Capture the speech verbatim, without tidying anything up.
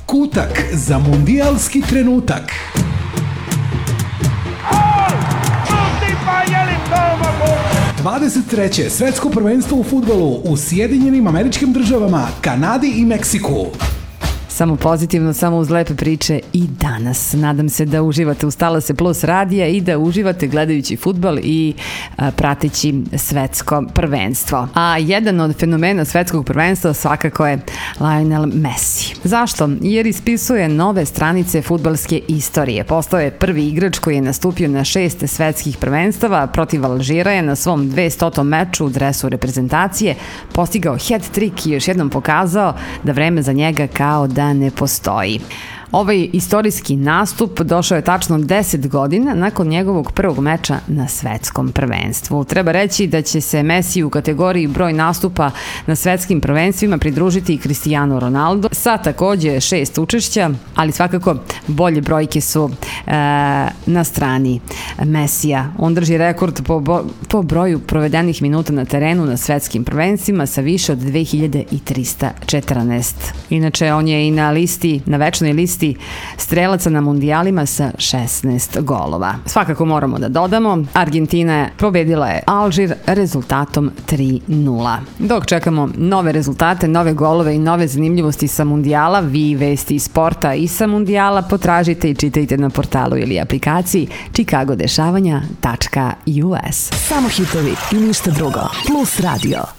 Kutak za mundijalski trenutak. dvadeset treće svetsko prvenstvo u fudbalu u Sjedinjenim Američkim Državama, Kanadi i Meksiku. Samo pozitivno, samo uz lepe priče i danas. Nadam se da uživate uz Talase Plus radija i da uživate gledajući fudbal i a, prateći svetsko prvenstvo. A jedan od fenomena svetskog prvenstva svakako je Lionel Messi. Zašto? Jer ispisuje nove stranice fudbalske istorije. Postao je prvi igrač koji je nastupio na šest svetskih prvenstava. Protiv Alžira je na svom dvestotom meču u dresu reprezentacije postigao hat-trick i još jednom pokazao da vreme za njega kao da ne postoji. Ovaj istorijski nastup došao je tačno deset godina nakon njegovog prvog meča na svetskom prvenstvu. Treba reći da će se Messi u kategoriji broj nastupa na svetskim prvenstvima pridružiti i Cristiano Ronaldo sa takođe šest učešća, ali svakako bolje brojke su e, na strani Messija. On drži rekord po, bo, po broju provedenih minuta na terenu na svetskim prvenstvima sa više od dve hiljade trista četrnaest. Inače, on je i na listi, na večnoj listi strelaca na mundijalima sa šesnaest golova. Svakako moramo da dodamo, Argentina pobedila je Alžir rezultatom tri nula. Dok čekamo nove rezultate, nove golove i nove zanimljivosti sa mundijala, vi vesti iz sporta i sa mundijala potražite i čitajte na portalu ili aplikaciji čikagodešavanja tačka u es. Samo hitovi i ništa drugo. Plus radio.